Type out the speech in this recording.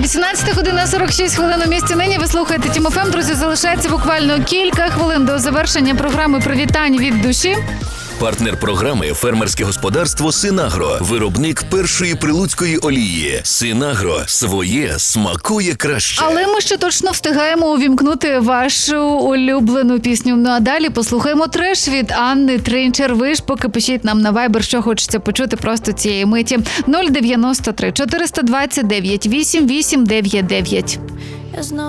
18:46 у місті нині. Ви слухаєте Тім ФМ. Друзі, залишається буквально кілька хвилин до завершення програми «Привітань від душі». Партнер програми «Фермерське господарство Синагро». Виробник першої прилуцької олії. Синагро. Своє смакує краще. Але ми ще точно встигаємо увімкнути вашу улюблену пісню. Ну а далі послухаємо треш від Анни Тринчер. Ви ж поки пишіть нам на Viber, що хочеться почути просто цієї миті. 093 429 8899.